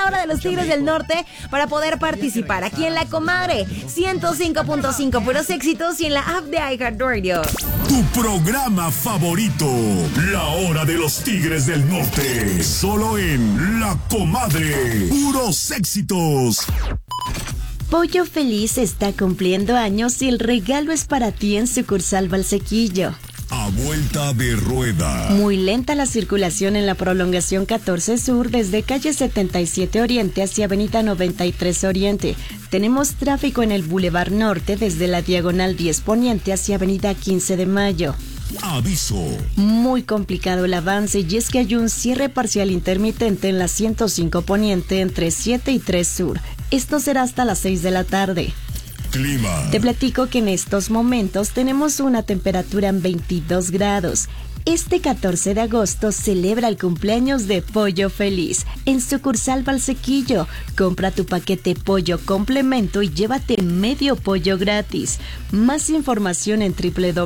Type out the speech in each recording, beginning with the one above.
la hora de los Tigres del Norte para poder participar aquí en La Comadre 105.5 puros éxitos y en la app de iHeartRadio. Tu programa favorito, la hora de los Tigres del Norte, solo en La Comadre, puros éxitos. Pollo Feliz está cumpliendo años y el regalo es para ti en sucursal Valsequillo. A vuelta de rueda. Muy lenta la circulación en la prolongación 14 Sur desde calle 77 Oriente hacia avenida 93 Oriente. Tenemos tráfico en el Boulevard Norte desde la diagonal 10 Poniente hacia avenida 15 de Mayo. Aviso. Muy complicado el avance y es que hay un cierre parcial intermitente en la 105 Poniente entre 7 y 3 Sur. Esto será hasta las 6 de la tarde. Clima. Te platico que en estos momentos tenemos una temperatura en 22 grados. Este 14 de agosto celebra el cumpleaños de Pollo Feliz en sucursal Valsequillo. Compra tu paquete pollo complemento y llévate medio pollo gratis. Más información en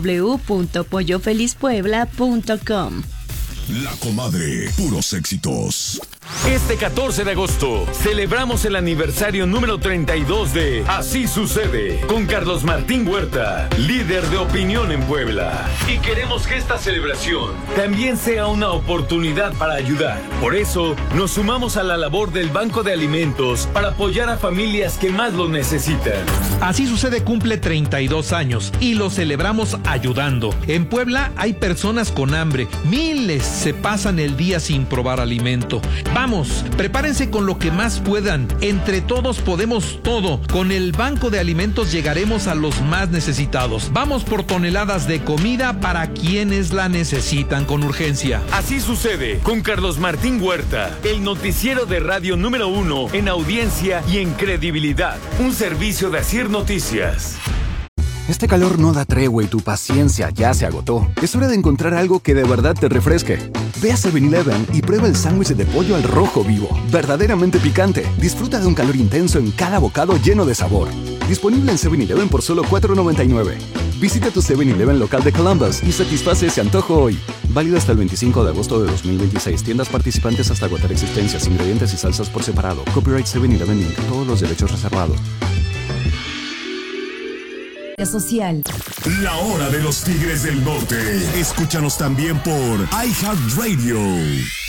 www.pollofelizpuebla.com. La Comadre, puros éxitos. Este 14 de agosto celebramos el aniversario número 32 de Así Sucede con Carlos Martín Huerta, líder de opinión en Puebla. Y queremos que esta celebración también sea una oportunidad para ayudar. Por eso nos sumamos a la labor del Banco de Alimentos para apoyar a familias que más lo necesitan. Así Sucede cumple 32 años y lo celebramos ayudando. En Puebla hay personas con hambre, miles se pasan el día sin probar alimento. Vamos, prepárense con lo que más puedan. Entre todos podemos todo. Con el Banco de Alimentos llegaremos a los más necesitados. Vamos por toneladas de comida para quienes la necesitan con urgencia. Así Sucede con Carlos Martín Huerta, el noticiero de radio número 1 en audiencia y en credibilidad. Un servicio de Asir Noticias. Este calor no da tregua y tu paciencia ya se agotó. Es hora de encontrar algo que de verdad te refresque. Ve a 7-Eleven y prueba el sándwich de pollo al rojo vivo. Verdaderamente picante. Disfruta de un calor intenso en cada bocado lleno de sabor. Disponible en 7-Eleven por solo $4.99. Visita tu 7-Eleven local de Columbus y satisface ese antojo hoy. Válido hasta el 25 de agosto de 2026. Tiendas participantes hasta agotar existencias, ingredientes y salsas por separado. Copyright 7-Eleven Inc. Todos los derechos reservados. Social. La hora de los Tigres del Norte. Escúchanos también por iHeartRadio.